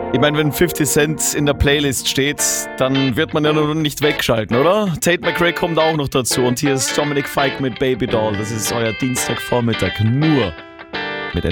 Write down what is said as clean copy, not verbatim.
Ich meine, wenn 50 Cent in der Playlist steht, dann wird man ja noch nicht wegschalten, oder? Tate McRae kommt auch noch dazu und hier ist Dominic Fike mit Baby Doll. Das ist euer Dienstagvormittag nur